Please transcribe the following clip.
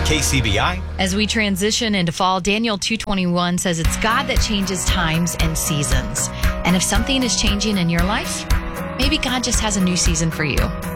KCBI. As we transition into fall, Daniel 2:21 says it's God that changes times and seasons. And if something is changing in your life, maybe God just has a new season for you.